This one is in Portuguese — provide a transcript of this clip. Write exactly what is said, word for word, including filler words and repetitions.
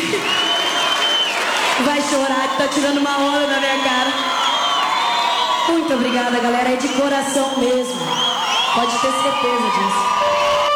Vai chorar, que tá tirando uma onda na minha cara. Muito obrigada, galera. É de coração mesmo. Pode ter certeza disso.